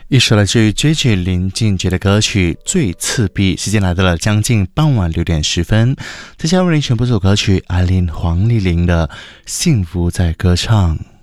一首来自于 JJ 林俊杰的歌曲《最刺鼻》，时间来到了将近傍晚6点10分。再加入您全部这首歌曲，艾琳黄丽玲的《幸福在歌唱》。